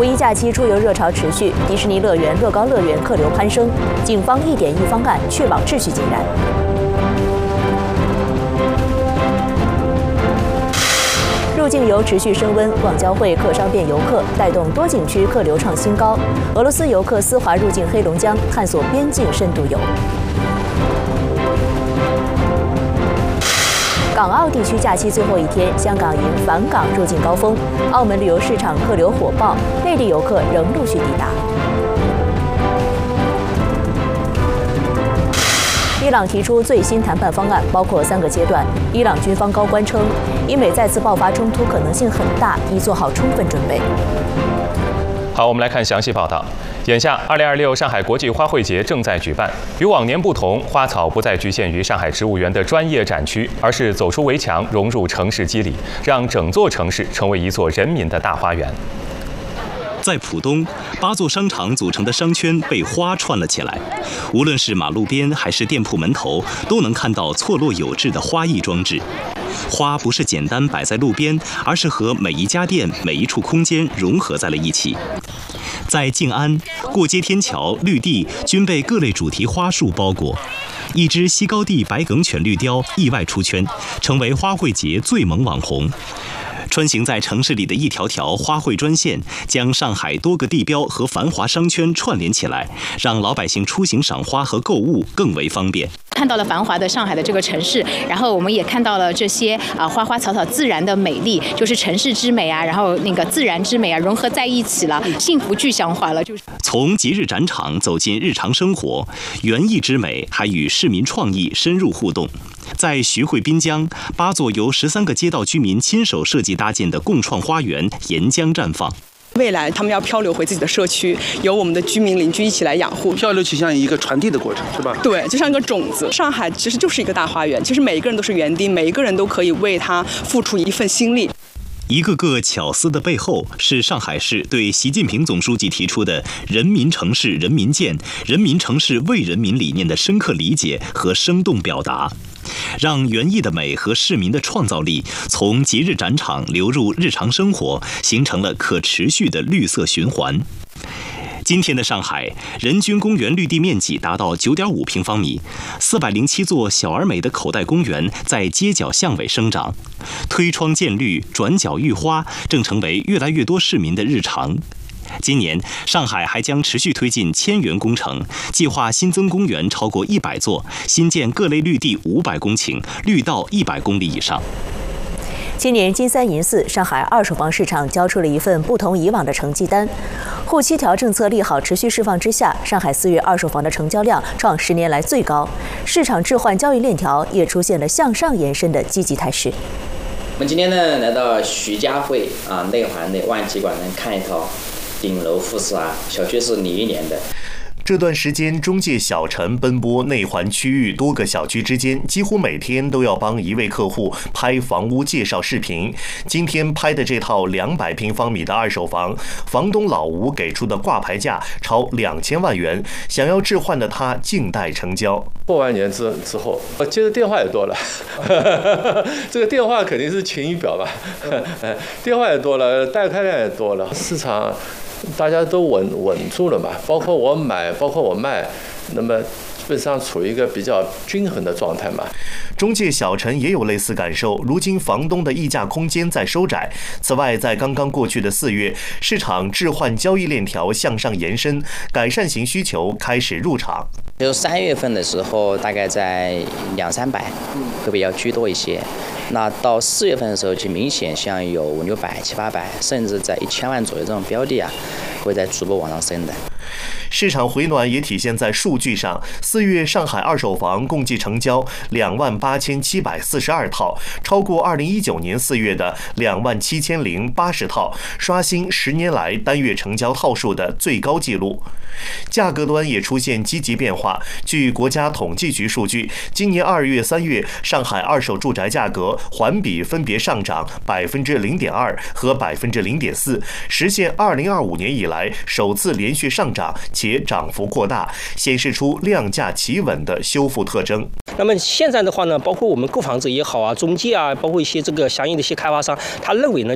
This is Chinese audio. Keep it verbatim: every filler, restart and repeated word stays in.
五一假期出游热潮持续，迪士尼乐园、乐高乐园客流攀升，警方一点一方案确保秩序井然。入境游持续升温，广交会客商便游客，带动多景区客流创新高。俄罗斯游客丝滑入境黑龙江，探索边境深度游。港澳地区假期最后一天，香港迎返港入境高峰，澳门旅游市场客流火爆，内地游客仍陆续抵达。伊朗提出最新谈判方案，包括三个阶段。伊朗军方高官称，伊美再次爆发冲突可能性很大，已做好充分准备。 好，我们来看详细报道。眼下，二零二六上海国际花卉节正在举办。与往年不同，花草不再局限于上海植物园的专业展区，而是走出围墙，融入城市肌理，让整座城市成为一座人民的大花园。 在浦东，八座商场组成的商圈被花串了起来。无论是马路边还是店铺门头，都能看到错落有致的花艺装置。花不是简单摆在路边，而是和每一家店、每一处空间融合在了一起。在静安，过街天桥、绿地均被各类主题花束包裹。一只西高地白梗犬绿雕意外出圈，成为花卉节最萌网红。穿行在城市里的一条条花卉专线，将上海多个地标和繁华商圈串联起来，让老百姓出行赏花和购物更为方便。 看到了繁华的上海的这个城市，然后我们也看到了这些啊花花草草自然的美丽，就是城市之美啊，然后那个自然之美啊融合在一起了，幸福具象化了。就是从节日展场走进日常生活，园艺之美还与市民创意深入互动。在徐汇滨江，八座由十三个街道居民亲手设计搭建的共创花园沿江绽放。 未来他们要漂流回自己的社区，由我们的居民邻居一起来养护。 漂流就像一个传递的过程，是吧？ 对，就像一个种子。上海其实就是一个大花园，其实每一个人都是园丁，每一个人都可以为它付出一份心力。 一个个巧思的背后，是上海市对习近平总书记提出的“人民城市人民建，人民城市为人民”理念的深刻理解和生动表达，让园艺的美和市民的创造力从节日展场流入日常生活，形成了可持续的绿色循环。今天的上海，人均公园绿地面积达到九点五平方米，四百零七座小而美的口袋公园在街角巷尾生长，推窗见绿，转角遇花，正成为越来越多市民的日常。今年，上海还将持续推进千园工程，计划新增公园超过一百座，新建各类绿地五百公顷，绿道一百公里以上。 今年金三银四，上海二手房市场交出了一份不同以往的成绩单。沪七条政策利好持续释放之下，上海四月二手房的成交量创十年来最高，市场置换交易链条也出现了向上延伸的积极态势。 我们今天呢来到徐家汇啊内环的万集馆，能看一套顶楼复式啊，小区是零一年的。 这段时间，中介小陈奔波内环区域多个小区之间，几乎每天都要帮一位客户拍房屋介绍视频。今天拍的这套两百平方米的二手房，房东老吴给出的挂牌价超两千万元，想要置换的他静待成交。 过完年之之后，我接的电话也多了，这个电话肯定是晴雨表吧，电话也多了，带开量也多了，市场大家都稳稳住了嘛，包括我买，包括我卖，那么基本上处于一个比较均衡的状态嘛。 中介小陈也有类似感受，如今房东的溢价空间在收窄。此外，在刚刚过去的四月，市场置换交易链条向上延伸，改善型需求开始入场。 就三月份的时候，大概在两三百，会比较居多一些。那到四月份的时候，就明显像有五六百、七八百，甚至在一千万左右这种标的啊，会在逐步往上升的。 市场回暖也体现在数据上。四月上海二手房共计成交两万八千七百四十二套，超过二零一九年四月的两万七千零八十套，刷新十年来单月成交套数的最高纪录。价格端也出现积极变化。据国家统计局数据，今年二月、三月，上海二手住宅价格环比分别上涨百分之零点二和百分之零点四，实现二零二五年以来首次连续上涨，且涨幅扩大，显示出量价企稳的修复特征。 那么现在的话呢，包括我们购房者也好啊，中介啊，包括一些这个相应的一些开发商，他认为呢，